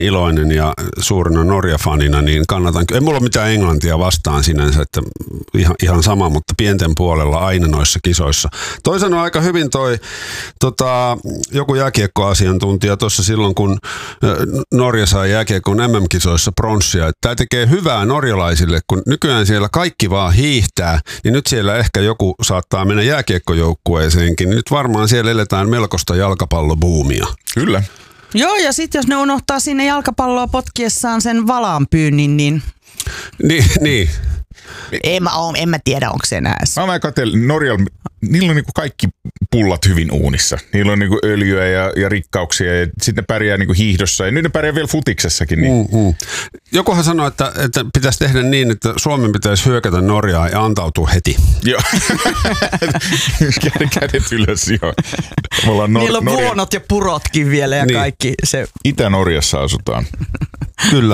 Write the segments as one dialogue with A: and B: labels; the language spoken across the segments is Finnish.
A: iloinen ja suurena Norja-fanina, niin kannatan. Ei mulla ole mitään englantia vastaan sinänsä, että ihan sama, mutta pienten puolella aina noissa kisoissa. Toi sanoi aika hyvin joku jääkiekkoasiantuntija tuossa silloin, kun Norja sai jääkiekon MM-kisoissa pronssia. Tämä tekee hyvää norjalaisille, kun nykyään siellä kaikki vaan hiihtää, niin nyt siellä ehkä joku saattaa mennä jääkiekkojoukkueeseenkin. Nyt varmaan siellä eletään melkoista jalkapallobuumia.
B: Kyllä.
C: Joo, ja sitten jos ne unohtaa sinne jalkapalloa potkiessaan sen valaanpyynnin, niin...
A: Niin.
C: En mä tiedä, onko se enää.
B: Mä katselin Norjalla, niillä on niinku kaikki pullat hyvin uunissa. Niillä on niinku öljyä ja rikkauksia ja sitten ne pärjää niinku hiihdossa ja nyt ne pärjää vielä futiksessakin. Niin.
A: Jokuhan sanoi, että pitäisi tehdä niin, että Suomen pitäisi hyökätä Norjaa ja antautua heti.
B: Joo. Kädet ylös, joo.
C: Niillä on vuonot ja purotkin vielä ja kaikki. Se.
B: Itä-Norjassa asutaan.
A: Kyllä.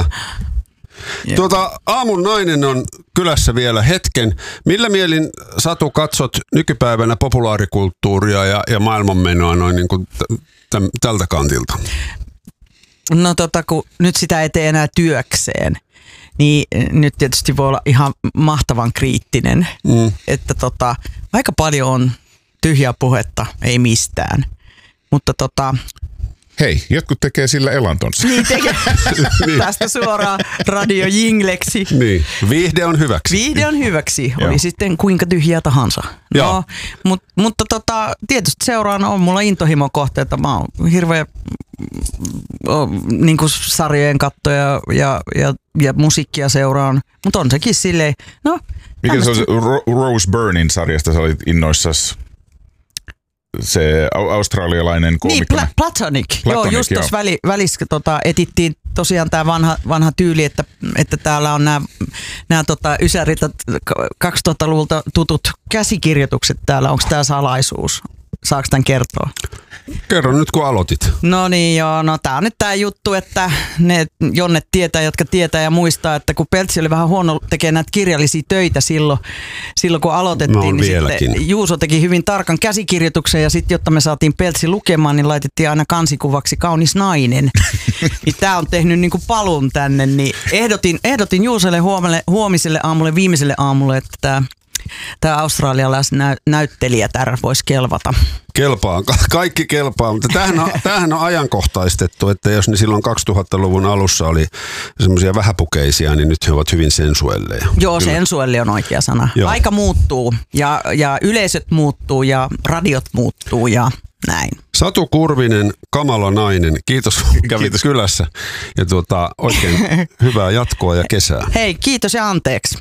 A: Aamun nainen on kylässä vielä hetken. Millä mielin, Satu, katsot nykypäivänä populaarikulttuuria ja maailmanmenoa noin niin kuin tältä kantilta?
C: No kun nyt sitä ei tee enää työkseen, niin nyt tietysti voi olla ihan mahtavan kriittinen. Että aika paljon on tyhjää puhetta, ei mistään. Mutta
B: hei, jotkut tekee sillä elantonsa.
C: Niin tekee. Tästä suoraan radiojingleksi.
A: Niin. Viihde on hyväksi.
C: Oli sitten kuinka tyhjää tahansa. No, mutta tietysti seuraan on mulla intohimokohteita. Mä oon hirveä niin kuin sarjojen kattoja ja musiikkia seuraan. Mutta on sekin silleen. No,
B: mikä se on Rose Byrnein sarjasta sä olit innoissasi? Se australialainen koomikko.
C: Niin, Platonic. Joo, just tuossa välissä etittiin tosiaan tämä vanha tyyli, että täällä on nämä ysärit 2000-luvulta tutut käsikirjoitukset täällä. Onko tämä salaisuus? Saako tämän kertoa?
A: Kerro nyt, kun aloitit.
C: No niin, joo. No tää on nyt tää juttu, että ne jonnet tietää, jotka tietää ja muistaa, että kun Peltsi oli vähän huono tekemään näitä kirjallisia töitä silloin kun aloitettiin, niin sitten Juuso teki hyvin tarkan käsikirjoituksen ja sitten, jotta me saatiin Peltsi lukemaan, niin laitettiin aina kansikuvaksi kaunis nainen. Niin tää on tehnyt niinku palun tänne, niin ehdotin Juuselle huomiselle aamulle, viimeiselle aamulle, että tämä australialaisnäyttelijä voisi kelvata.
A: Kelpaa, kaikki kelpaa, mutta tämähän on ajankohtaistettu, että jos ne silloin 2000-luvun alussa oli semmoisia vähäpukeisia, niin nyt he ovat hyvin sensuelleja.
C: Joo, sensuelli on oikea sana. Joo. Aika muuttuu ja yleisöt muuttuu ja radiot muuttuu ja näin.
A: Satu Kurvinen, kamala nainen, kiitos kävit kylässä ja oikein hyvää jatkoa ja kesää.
C: Hei, kiitos ja anteeksi.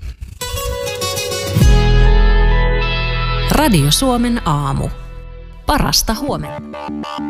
D: Radio Suomen aamu. Parasta huomenta.